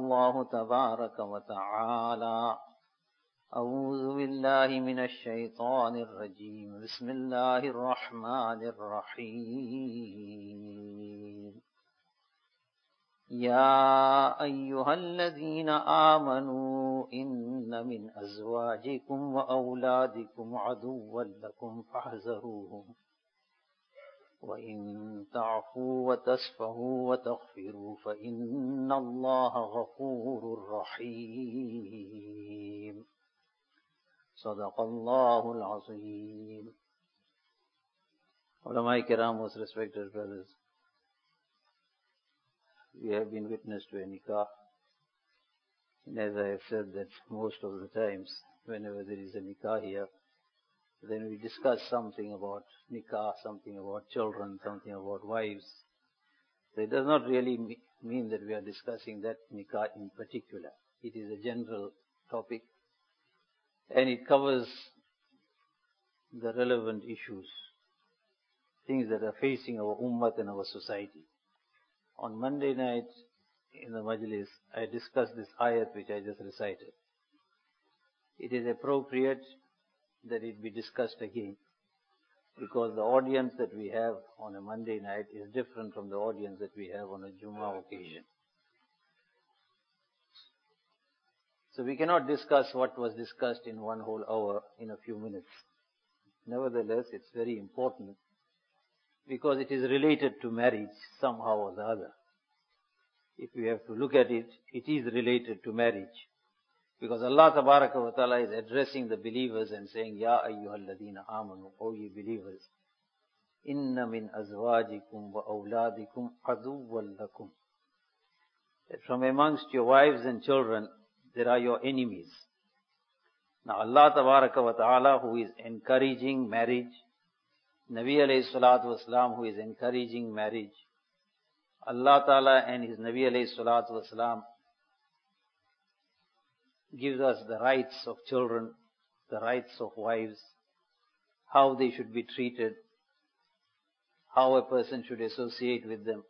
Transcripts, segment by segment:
الله تبارك وتعالى أعوذ بالله من الشيطان الرجيم بسم الله الرحمن الرحيم يا أيها الذين آمنوا إن من أزواجكم وأولادكم عدوا لكم فاحذروهم وإن تعفوا وتصفحوا وتغفروا فإن الله غفور رحيم صدق الله العظيم. Ulama Kiram, most respected brothers, we have been witness to a nikah. And as I have said that most of the times, whenever there is a nikah here, then we discuss something about nikah, something about children, something about wives. So it does not really mean that we are discussing that nikah in particular. It is a general topic and it covers the relevant issues, things that are facing our ummah and our society. On Monday night in the majlis, I discussed this ayat which I just recited. It is appropriate that it be discussed again, because the audience that we have on a Monday night is different from the audience that we have on a Jummah occasion. So we cannot discuss what was discussed in one whole hour in a few minutes. Nevertheless, it's very important because it is related to marriage somehow or the other. If we have to look at it, it is related to marriage. Because Allah Tabaraka wa Ta'ala is addressing the believers and saying, Ya ayyuhalladhina amanu, O ye believers, inna min azwajikum wa awladikum aduwwan lakum. That from amongst your wives and children, there are your enemies. Now Allah Tabaraka wa Ta'ala, who is encouraging marriage, Nabi alayhi salatu wasalam, who is encouraging marriage, Allah Ta'ala and His Nabi alayhi salatu wasalam gives us the rights of children, the rights of wives, how they should be treated, how a person should associate with them,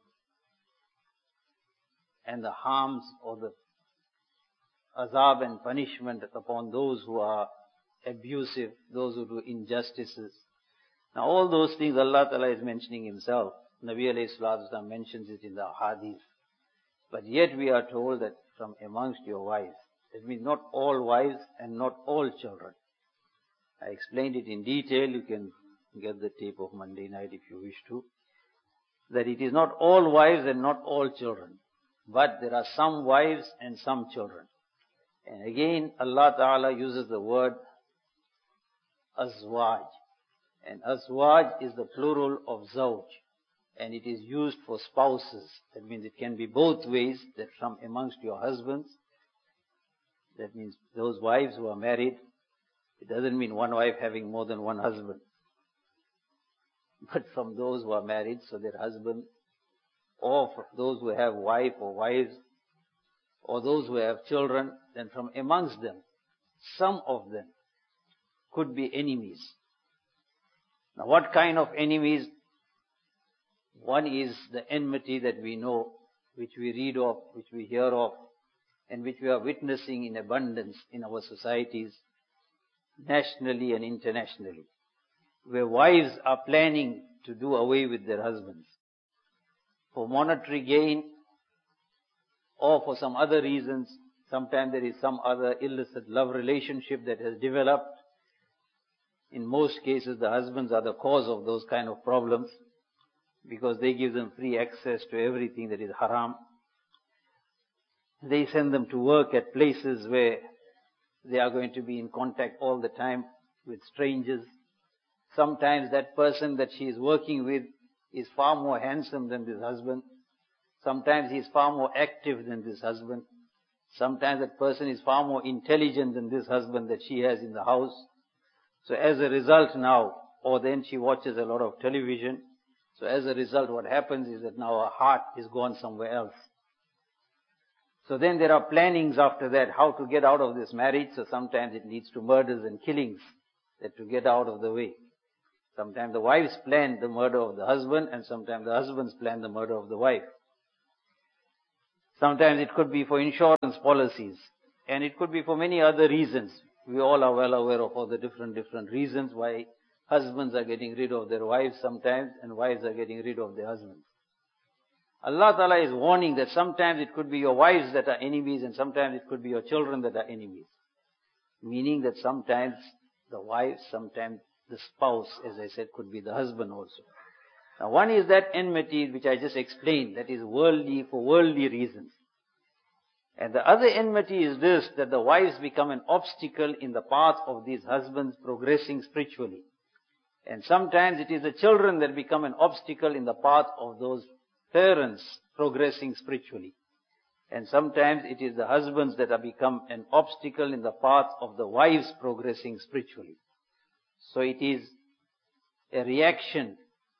and the harms or the azab and punishment upon those who are abusive, those who do injustices. Now all those things Allah Ta'ala is mentioning Himself. Nabi alayhi salatu wasalam mentions it in the hadith. But yet we are told that from amongst your wives. That means not all wives and not all children. I explained it in detail. You can get the tape of Monday night if you wish to. That it is not all wives and not all children. But there are some wives and some children. And again, Allah Ta'ala uses the word azwaj. And azwaj is the plural of zawj. And it is used for spouses. That means it can be both ways, that from amongst your husbands. That means those wives who are married. It doesn't mean one wife having more than one husband. But from those who are married, so their husband, or for those who have wife or wives, or those who have children, then from amongst them, some of them could be enemies. Now what kind of enemies? One is the enmity that we know, which we read of, which we hear of, and which we are witnessing in abundance in our societies, nationally and internationally, where wives are planning to do away with their husbands for monetary gain or for some other reasons. Sometimes there is some other illicit love relationship that has developed. In most cases, the husbands are the cause of those kind of problems because they give them free access to everything that is haram. They send them to work at places where they are going to be in contact all the time with strangers. Sometimes that person that she is working with is far more handsome than this husband. Sometimes he is far more active than this husband. Sometimes that person is far more intelligent than this husband that she has in the house. So as a result now, or then she watches a lot of television. So as a result, what happens is that now her heart is gone somewhere else. So then there are plannings after that, how to get out of this marriage. So sometimes it leads to murders and killings, that to get out of the way. Sometimes the wives plan the murder of the husband, and sometimes the husbands plan the murder of the wife. Sometimes it could be for insurance policies, and it could be for many other reasons. We all are well aware of all the different reasons why husbands are getting rid of their wives sometimes, and wives are getting rid of their husbands. Allah Ta'ala is warning that sometimes it could be your wives that are enemies, and sometimes it could be your children that are enemies. Meaning that sometimes the wife, sometimes the spouse, as I said, could be the husband also. Now one is that enmity which I just explained, that is worldly, for worldly reasons. And the other enmity is this, that the wives become an obstacle in the path of these husbands progressing spiritually. And sometimes it is the children that become an obstacle in the path of those parents progressing spiritually. And sometimes it is the husbands that have become an obstacle in the path of the wives progressing spiritually. So it is a reaction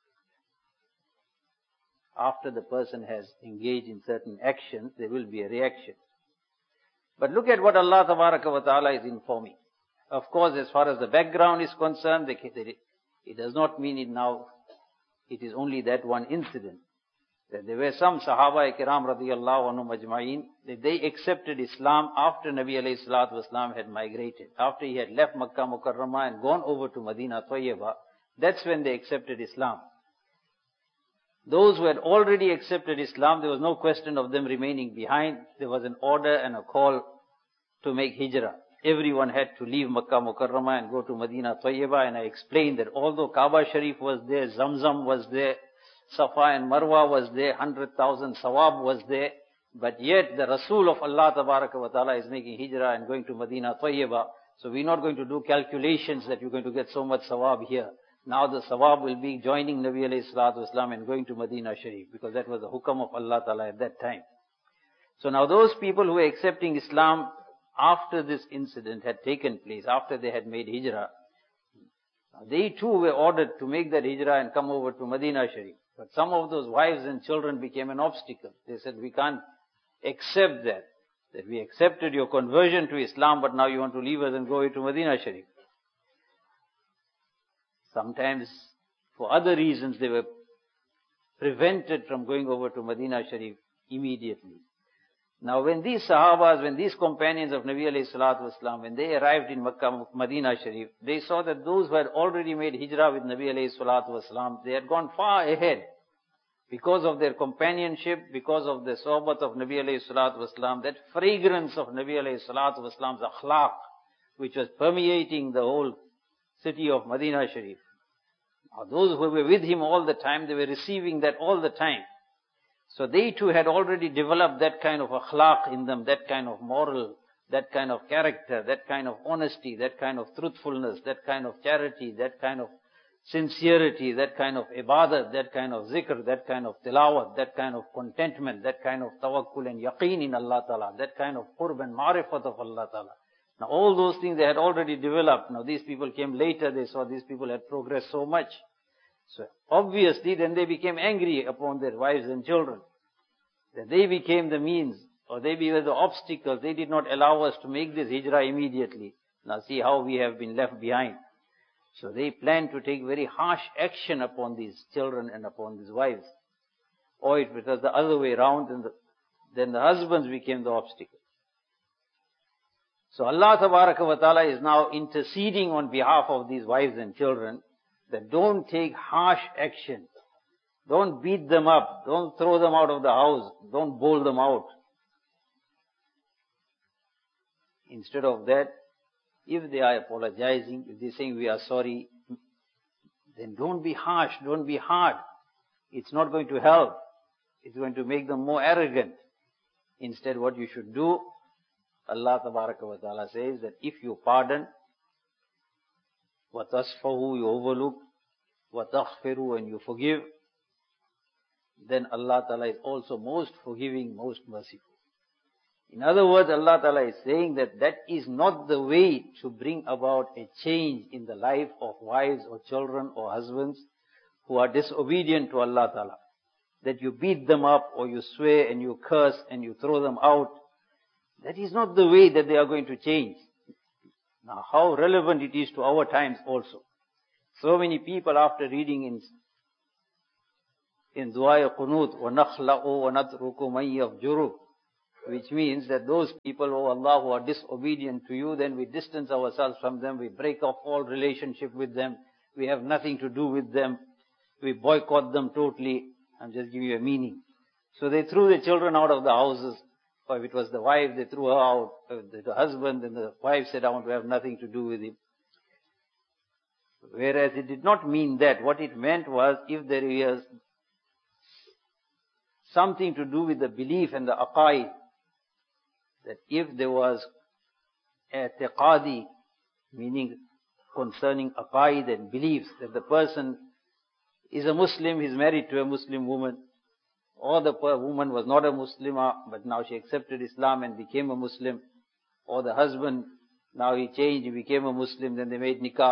after the person has engaged in certain actions, there will be a reaction. But look at what Allah Ta'ala is informing. Of course, as far as the background is concerned, it does not mean it now, it is only that one incident. That there were some Sahaba Kiram radiyallahu anhum ajma'in, that they accepted Islam after Nabi alayhi salatu wasalam had migrated. After he had left Makkah Mukarramah and gone over to Medina Tayyibah, that's when they accepted Islam. Those who had already accepted Islam, there was no question of them remaining behind. There was an order and a call to make hijrah. Everyone had to leave Makkah Mukarramah and go to Medina Tayyibah, and I explained that although Kaaba Sharif was there, Zamzam was there, Safa and Marwa was there, 100,000 Sawab was there, but yet the Rasul of Allah Ta'ala is making hijrah and going to Medina Tayyibah. So we're not going to do calculations that you're going to get so much Sawab here. Now the Sawab will be joining Nabi alayhi salatu wasalam and going to Medina Sharif, because that was the hukam of Allah Ta'ala at that time. So now those people who were accepting Islam after this incident had taken place, after they had made hijrah, they too were ordered to make that hijrah and come over to Medina Sharif. But some of those wives and children became an obstacle. They said, we can't accept that we accepted your conversion to Islam, but now you want to leave us and go to Medina Sharif. Sometimes, for other reasons, they were prevented from going over to Medina Sharif immediately. Now when these Sahabas, when these companions of Nabi alayhi salatu wasalam, when they arrived in Makkah, Medina Sharif, they saw that those who had already made hijrah with Nabi alayhi salatu wasalam, they had gone far ahead. Because of their companionship, because of the sohbat of Nabi alayhi salatu wasalam, that fragrance of Nabi alayhi salatu wasalam's akhlaq, which was permeating the whole city of Medina Sharif. Now those who were with him all the time, they were receiving that all the time. So they too had already developed that kind of akhlaq in them, that kind of moral, that kind of character, that kind of honesty, that kind of truthfulness, that kind of charity, that kind of sincerity, that kind of ibadat, that kind of zikr, that kind of tilawat, that kind of contentment, that kind of tawakkul and yaqeen in Allah Ta'ala, that kind of qurb and ma'rifat of Allah Ta'ala. Now all those things they had already developed. Now these people came later, they saw these people had progressed so much. So obviously then they became angry upon their wives and children. That they became the means, or they were the obstacles. They did not allow us to make this hijrah immediately. Now see how we have been left behind. So they planned to take very harsh action upon these children and upon these wives. Or it was the other way around, and then the husbands became the obstacle. So Allah Ta'ala is now interceding on behalf of these wives and children, that don't take harsh action. Don't beat them up. Don't throw them out of the house. Don't bowl them out. Instead of that, if they are apologizing, if they're saying we are sorry, then don't be harsh, don't be hard. It's not going to help. It's going to make them more arrogant. Instead, what you should do, Allah Ta'ala says that if you pardon, وَتَصْفَهُ, you overlook, وَتَغْفِرُ, and you forgive, then Allah Ta'ala is also most forgiving, most merciful. In other words, Allah Ta'ala is saying that that is not the way to bring about a change in the life of wives or children or husbands who are disobedient to Allah Ta'ala. That you beat them up or you swear and you curse and you throw them out. That is not the way that they are going to change. Now how relevant it is to our times also. So many people after reading in Dua Qunut, وَنَخْلَعُ وَنَتْرُكُ مَنْ يَفْجُرُ, which means that those people, oh Allah, who are disobedient to you, then we distance ourselves from them, we break off all relationship with them, we have nothing to do with them, we boycott them totally. I'm just giving you a meaning. So they threw the children out of the houses, or if it was the wife, they threw her out, the husband, and the wife said, I want to have nothing to do with him. Whereas it did not mean that. What it meant was, if there is something to do with the belief and the aqaid, that if there was i'tiqadi, meaning concerning aqaid and beliefs, that the person is a Muslim, he's married to a Muslim woman, or the woman was not a Muslimah, but now she accepted Islam and became a Muslim, or the husband, now he changed, he became a Muslim, then they made nikah.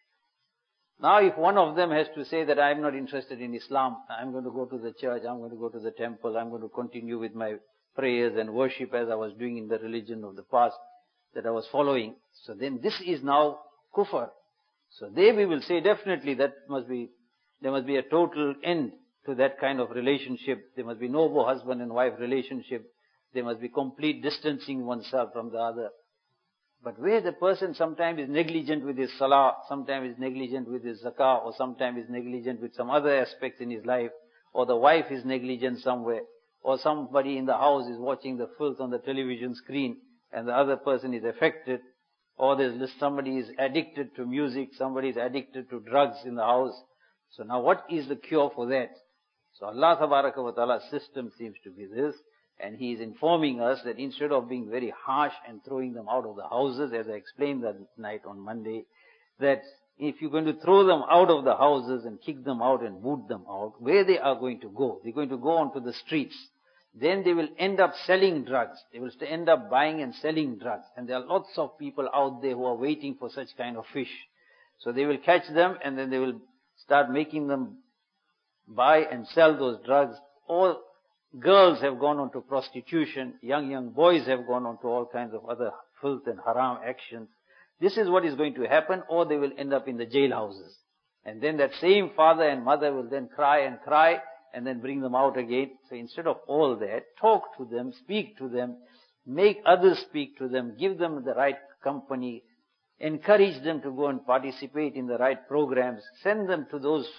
Now if one of them has to say that I'm not interested in Islam, I'm going to go to the church, I'm going to go to the temple, I'm going to continue with my prayers and worship as I was doing in the religion of the past that I was following, so then this is now kufr. So we will say definitely there must be a total end to that kind of relationship. There must be no more husband and wife relationship. There must be complete distancing oneself from the other. But where the person sometimes is negligent with his salah, sometimes is negligent with his zakah, or sometimes is negligent with some other aspects in his life, or the wife is negligent somewhere, or somebody in the house is watching the filth on the television screen and the other person is affected, or somebody is addicted to music, somebody is addicted to drugs in the house. So now what is the cure for that? So Allah Tabaraka wa Ta'ala's system seems to be this, and He is informing us that instead of being very harsh and throwing them out of the houses, as I explained that night on Monday, that if you're going to throw them out of the houses and kick them out and boot them out, where they are going to go? They're going to go onto the streets. Then they will end up selling drugs. They will end up buying and selling drugs. And there are lots of people out there who are waiting for such kind of fish. So they will catch them and then they will start making them buy and sell those drugs. All girls have gone on to prostitution. Young boys have gone on to all kinds of other filth and haram actions. This is what is going to happen, or they will end up in the jailhouses. And then that same father and mother will then cry and then bring them out again. So instead of all that, talk to them, speak to them, make others speak to them, give them the right company, encourage them to go and participate in the right programs, send them to those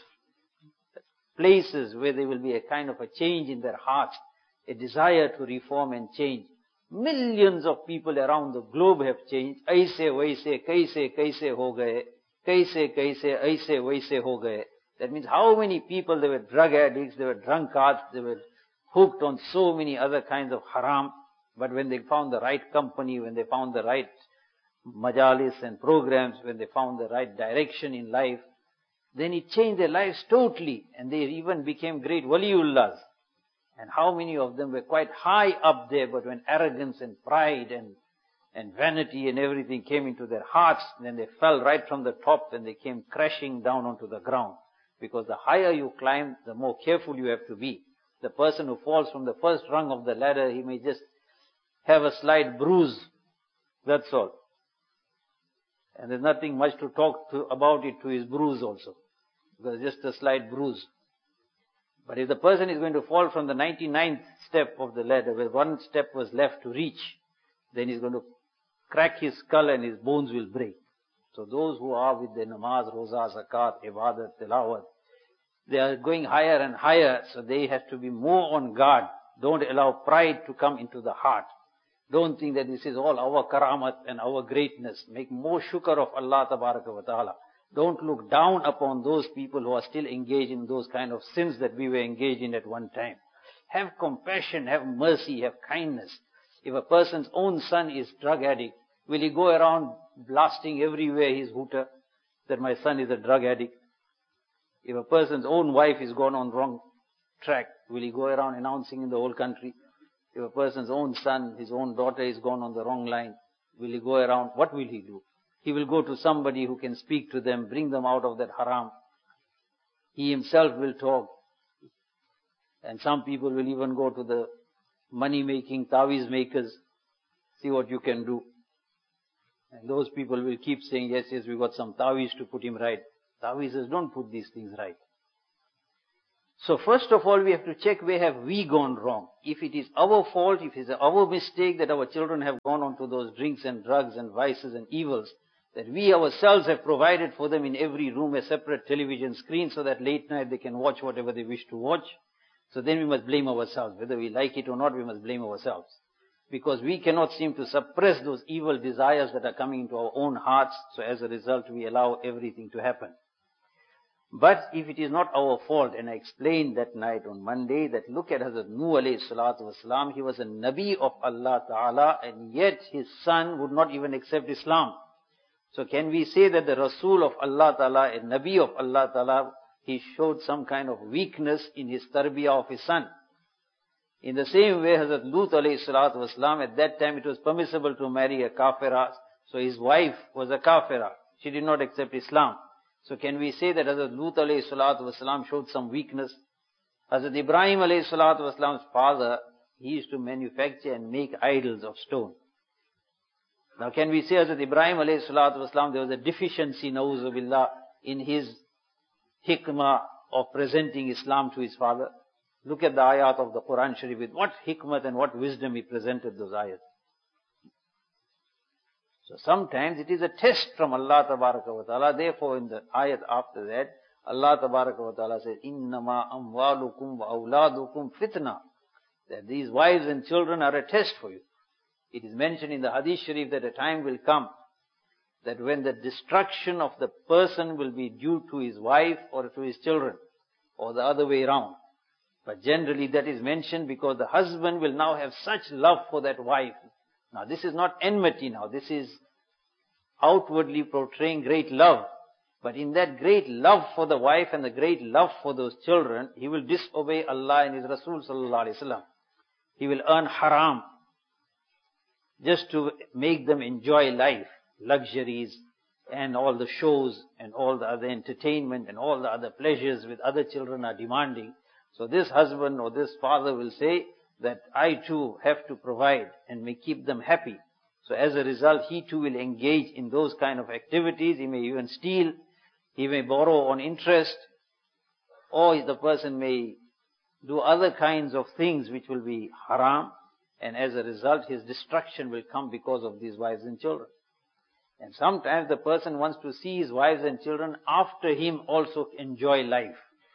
places where there will be a kind of a change in their hearts, a desire to reform and change. Millions of people around the globe have changed. Aise waise, kaise ho gaye, kaise aise waise ho gaye. That means how many people, they were drug addicts, they were drunkards, they were hooked on so many other kinds of haram. But when they found the right company, when they found the right majalis and programs, when they found the right direction in life, then it changed their lives totally, and they even became great waliullahs. And how many of them were quite high up there, but when arrogance and pride and vanity and everything came into their hearts, then they fell right from the top and they came crashing down onto the ground. Because the higher you climb, the more careful you have to be. The person who falls from the first rung of the ladder, he may just have a slight bruise. That's all. And there's nothing much to talk about it to his bruise also. Because just a slight bruise. But if the person is going to fall from the 99th step of the ladder, where one step was left to reach, then he's going to crack his skull and his bones will break. So those who are with their namaz, roza, zakat, ibadat, tilawat, they are going higher and higher, so they have to be more on guard. Don't allow pride to come into the heart. Don't think that this is all our karamat and our greatness. Make more shukr of Allah Tabaraka wa Ta'ala. Don't look down upon those people who are still engaged in those kind of sins that we were engaged in at one time. Have compassion, have mercy, have kindness. If a person's own son is drug addict, will he go around blasting everywhere his hooter that my son is a drug addict? If a person's own wife is gone on wrong track, will he go around announcing in the whole country? If a person's own son, his own daughter is gone on the wrong line, will he go around? What will he do? He will go to somebody who can speak to them, bring them out of that haram. He himself will talk. And some people will even go to the money-making tawiz makers, see what you can do. And those people will keep saying, yes, we got some tawiz to put him right. Tawizes don't put these things right. So first of all, we have to check where have we gone wrong. If it is our fault, if it is our mistake that our children have gone onto those drinks and drugs and vices and evils, that we ourselves have provided for them in every room a separate television screen so that late night they can watch whatever they wish to watch. So then we must blame ourselves. Whether we like it or not, we must blame ourselves. Because we cannot seem to suppress those evil desires that are coming into our own hearts. So as a result, we allow everything to happen. But if it is not our fault, and I explained that night on Monday, that look at Hazrat Nuh alayhi salatu wasalam, he was a Nabi of Allah Ta'ala, and yet his son would not even accept Islam. So can we say that the Rasul of Allah Ta'ala, a Nabi of Allah Ta'ala, he showed some kind of weakness in his tarbiyah of his son? In the same way, Hazrat Lut alayhi salatu wasalam, at that time it was permissible to marry a kafira, so his wife was a kafira. She did not accept Islam. So can we say that Hazrat Lut alayhi salatu wasalam showed some weakness? Hazrat Ibrahim alayhi salatu wasalam's father, he used to manufacture and make idols of stone. Now can we say Hazrat Ibrahim alayhi salatu wasalam, there was a deficiency, na'uzu billah, in his hikmah of presenting Islam to his father? Look at the ayat of the Quran Sharif, with what hikmah and what wisdom he presented those ayat. So sometimes it is a test from Allah Tabaraka wa Ta'ala. Therefore in the ayat after that, Allah Tabaraka wa Ta'ala says, Innama amwalukum wa awladukum fitna. That these wives and children are a test for you. It is mentioned in the Hadith Sharif that a time will come that when the destruction of the person will be due to his wife or to his children, or the other way around. But generally that is mentioned because the husband will now have such love for that wife. Now this is not enmity now, this is outwardly portraying great love. But in that great love for the wife and the great love for those children, he will disobey Allah and His Rasul sallallahu alaihi wasallam. He will earn haram just to make them enjoy life, luxuries and all the shows and all the other entertainment and all the other pleasures which other children are demanding. So this husband or this father will say that I too have to provide and may keep them happy. So as a result, he too will engage in those kind of activities. He may even steal, he may borrow on interest, or the person may do other kinds of things which will be haram. And as a result, his destruction will come because of these wives and children. And sometimes the person wants to see his wives and children after him also enjoy life.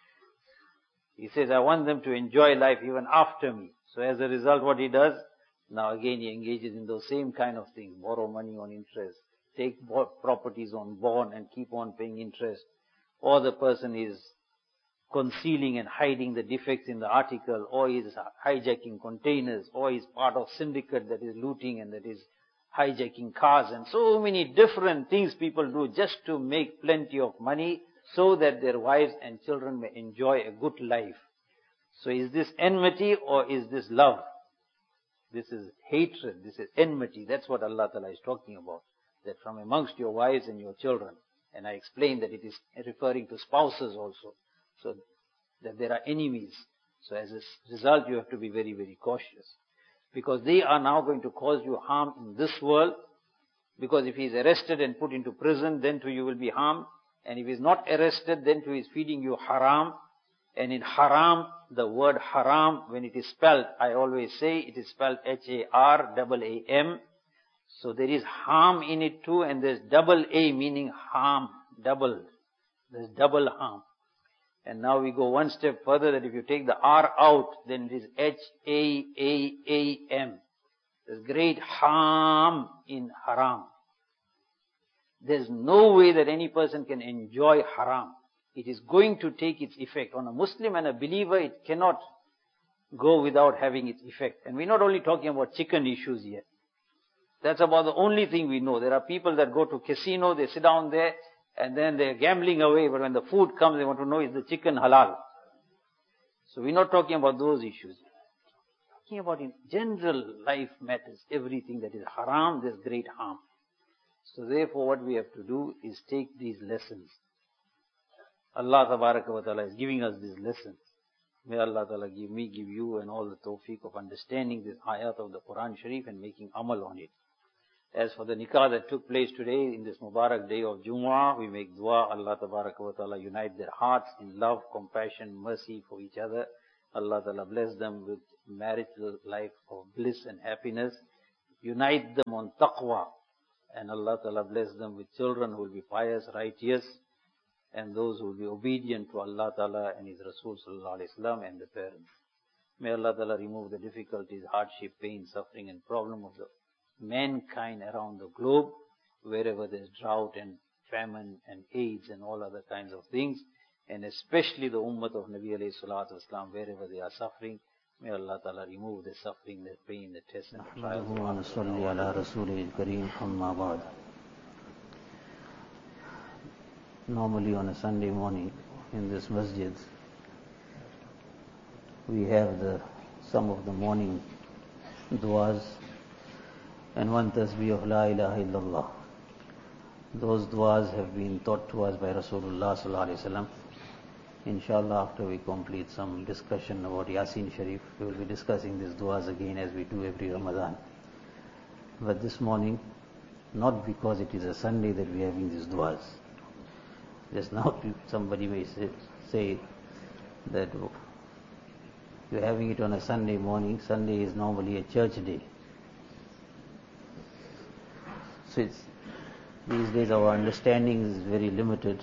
He says, I want them to enjoy life even after me. So as a result, what he does, now again he engages in those same kind of things. Borrow money on interest, take properties on bond and keep on paying interest. Or the person is concealing and hiding the defects in the article, or is hijacking containers, or is part of syndicate that is looting and that is hijacking cars, and so many different things people do just to make plenty of money so that their wives and children may enjoy a good life. So is this enmity or is this love? This is hatred, this is enmity. That's what Allah Ta'ala is talking about. That from amongst your wives and your children. And I explained that it is referring to spouses also. So that there are enemies. So as a result, you have to be very, very cautious. Because they are now going to cause you harm in this world. Because if he is arrested and put into prison, then too you will be harmed. And if he is not arrested, then too he is feeding you haram. And in haram, the word haram, when it is spelled, I always say it is spelled H-A-R-A-A-M. So there is harm in it too, and there's double A meaning harm, double. There's double harm. And now we go one step further, that if you take the R out, then it is H-A-A-A-M. There's great harm in haram. There's no way that any person can enjoy haram. It is going to take its effect. On a Muslim and a believer, it cannot go without having its effect. And we're not only talking about chicken issues here. That's about the only thing we know. There are people that go to casino, they sit down there, and then they're gambling away, but when the food comes, they want to know, is the chicken halal? So we're not talking about those issues. We're talking about in general life matters, everything that is haram, there's great harm. So therefore what we have to do is take these lessons. Allah Tabaraka wa Ta'ala is giving us these lessons. May Allah Ta'ala give me, give you and all the tawfiq of understanding this ayat of the Quran Sharif and making amal on it. As for the nikah that took place today, in this Mubarak day of Jumu'ah, we make dua, Allah Tabaraka wa Ta'ala unite their hearts in love, compassion, mercy for each other. Allah Ta'ala bless them with marital life of bliss and happiness. Unite them on taqwa. And Allah Ta'ala bless them with children who will be pious, righteous, and those who will be obedient to Allah Ta'ala and His Rasul Sallallahu Alaihi Wasallam and the parents. May Allah Ta'ala remove the difficulties, hardship, pain, suffering and problem of the mankind around the globe, wherever there's drought and famine and AIDS and all other kinds of things, and especially the ummah of Nabi alayhi salatu wasalam, wherever they are suffering. May Allah Ta'ala remove the suffering, the pain, the tests and the trials. Normally on a Sunday morning in this masjid, we have some of the morning du'as and one tasbih of La ilaha illallah. Those du'as have been taught to us by Rasulullah sallallahu alaihi wasallam. Inshallah, after we complete some discussion about Yasin Sharif, we will be discussing these du'as again as we do every Ramadan. But this morning, not because it is a Sunday that we are having these du'as. Just now somebody may say that you're having it on a Sunday morning. Sunday is normally a church day. So these days our understanding is very limited.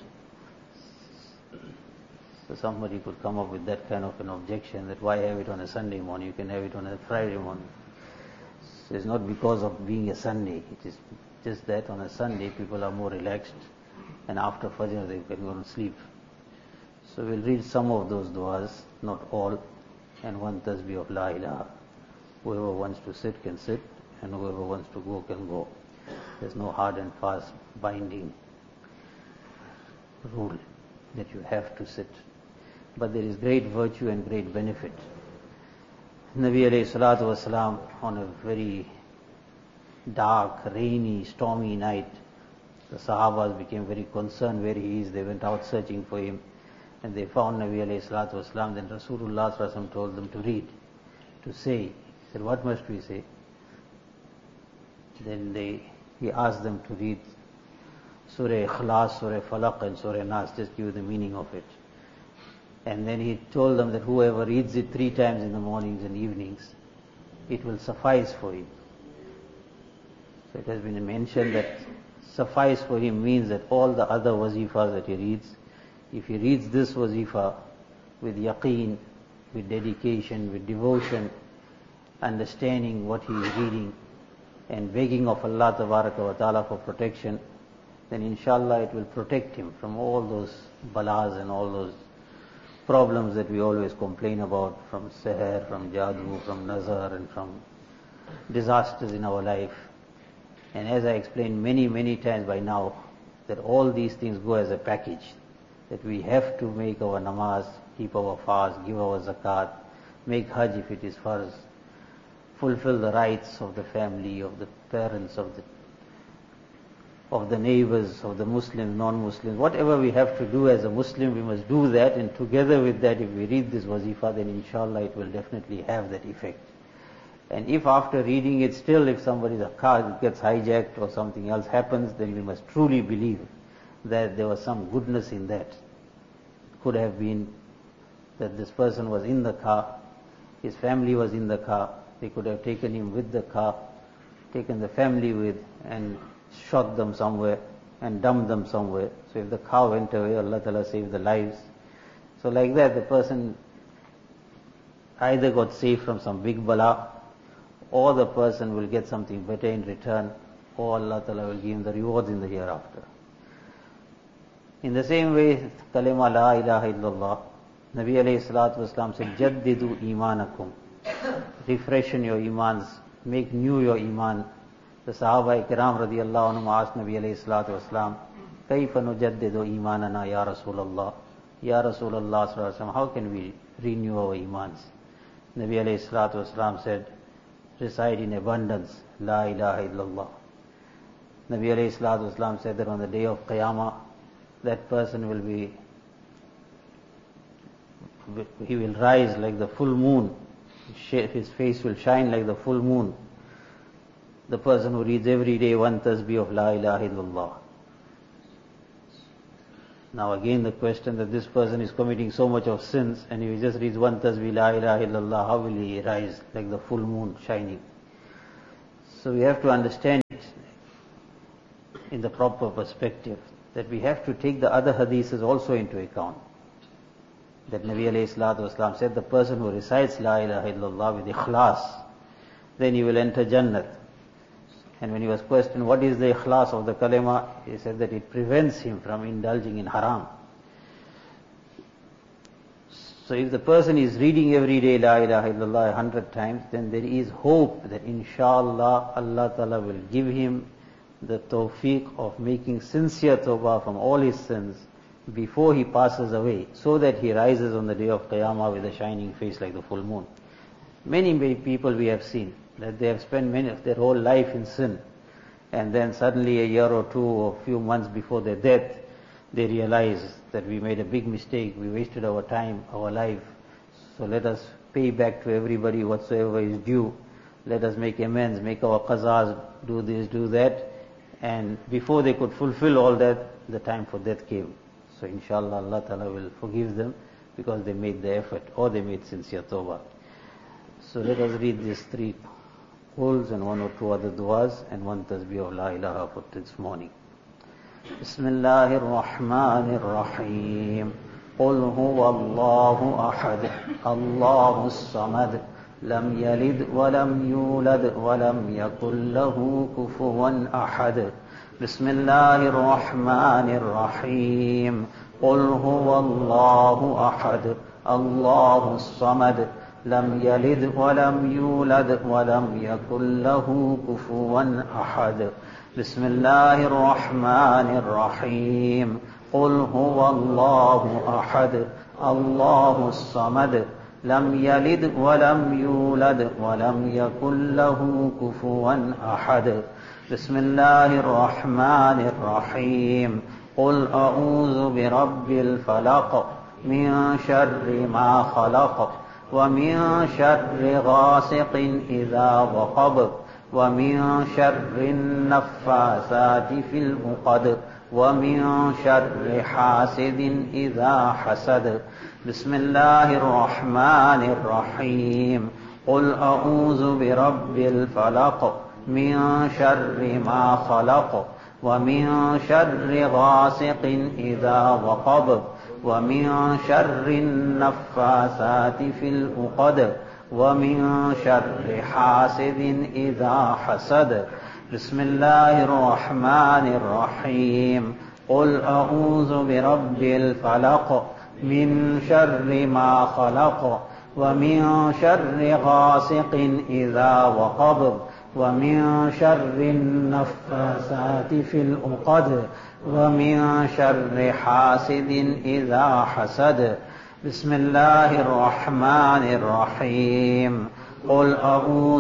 So somebody could come up with that kind of an objection, that why have it on a Sunday morning, you can have it on a Friday morning. So it's not because of being a Sunday, it is just that on a Sunday people are more relaxed and after Fajr they can go to sleep. So we'll read some of those du'as, not all, and one tasbih of La ilaha. Whoever wants to sit can sit, and whoever wants to go can go. There's no hard and fast binding rule that you have to sit. But there is great virtue and great benefit. Nabi alayhi salatu wasalam, on a very dark, rainy, stormy night, the Sahabas became very concerned where he is. They went out searching for him, and they found Nabi alayhi salatu wasalam. Then Rasulullah sallallahu alaihi wasallam told them to read, to say. He said, what must we say? Then he asked them to read Surah Ikhlas, Surah Falaq and Surah Nas, just give the meaning of it. And then he told them that whoever reads it 3 times in the mornings and evenings, it will suffice for him. So it has been mentioned that suffice for him means that all the other wazifas that he reads, if he reads this wazifa with yaqeen, with dedication, with devotion, understanding what he is reading, and begging of Allah Tabaraka wa Ta'ala for protection, then inshallah it will protect him from all those balas and all those problems that we always complain about, from seher, from jadoo, from nazar, and from disasters in our life. And as I explained many, many times by now, that all these things go as a package, that we have to make our namaz, keep our fast, give our zakat, make hajj if it is farz, fulfill the rights of the family, of the parents, of the neighbors, of the Muslims, non-Muslims. Whatever we have to do as a Muslim, we must do that, and together with that, if we read this wazifa, then inshallah it will definitely have that effect. And if after reading it still, if somebody's car gets hijacked or something else happens, then we must truly believe that there was some goodness in that. Could have been that this person was in the car, his family was in the car, they could have taken him with the car, taken the family with, and shot them somewhere and dumped them somewhere. So if the car went away, Allah Ta'ala saved the lives. So like that, the person either got saved from some big bala, or the person will get something better in return, or Allah Ta'ala will give him the rewards in the hereafter. In the same way, kalima la ilaha illallah, Nabi alayhi salatu wasalam said, jaddidu imanakum, refreshen your imans, make new your iman. The Sahaba Kiram radiyallahu anhum asked Nabi alayhi salatu wasalam, kayfa nujaddidu imanana ya Rasulallah? Ya Rasulallah sallallahu alaihi wasallam, how can we renew our imans? Nabi alayhi salatu wasalam said, recite in abundance, la ilaha illallah. Nabi alayhi salatu wasalam said that on the day of Qiyamah, that person he will rise like the full moon, his face will shine like the full moon. the person who reads every day one tasbih of La ilaha illallah. Now again the question that this person is committing so much of sins, and if he just reads one tasbih La ilaha illallah, how will he rise like the full moon shining? So we have to understand it in the proper perspective, that we have to take the other hadiths also into account. That Nabi alayhi salatu wasalam said, the person who recites La ilaha illallah with ikhlas, then he will enter Jannat. And when he was questioned, what is the ikhlas of the kalima, he said that it prevents him from indulging in haram. So if the person is reading every day La ilaha illallah 100 times, then there is hope that inshallah Allah Ta'ala will give him the tawfiq of making sincere tawbah from all his sins before he passes away, so that he rises on the day of Qiyamah with a shining face like the full moon. Many people we have seen that they have spent many of their whole life in sin, and then suddenly a year or two or a few months before their death, they realize that we made a big mistake, we wasted our time, our life, so let us pay back to everybody whatsoever is due, let us make amends, make our qazas, do this, do that, and before they could fulfill all that, the time for death came. So inshallah Allah Ta'ala will forgive them because they made the effort or they made sincere tawbah. So let us read these 3 quls and 1 or 2 other du'as and 1 tasbih of La ilaha for this morning. Bismillahir Rahmanir Rahim. Qul huwa Allahu ahad, Allahus samad, lam yalid wa lam yulad wa lam yakul lahu kufuwan ahad. Bismillahir Rahmanir Rahim. Qul huwa Allahu ahad, Allahus samad, lam yalid wa lam yulad wa lam yakul lahu kufuwan ahad. Bismillahir Rahmanir Rahim. Qul huwa Allahu ahad, Allahus samad, lam yalid wa lam yulad wa lam yakul lahu kufuwan ahad. Bismillahir Rahmanir Rahim. Qul a'udhu bi rabbil falaq min sharri ma khalaq wa min sharri ghasiqin idha waqab wa min sharri naffasati fil uqad wa min sharri hasidin idha hasad. Bismillahir Rahmanir Rahim. Qul a'udhu bi rabbil falaq min sharri ma khalaq wa min sharri ghasiqin idha waqab wa min sharri naffasati fil uqad wa min sharri hasidin idha hasad. Bismillahir Rahmanir Rahim. Qul a'udhu bi rabbil falaq min sharri ma khalaq wa min sharri ghasiqin idha waqab wa min sharri naffasati fil uqad wa min sharri hasidin idha hasad. Bismillahir Rahmanir Rahim. Qul a'udhu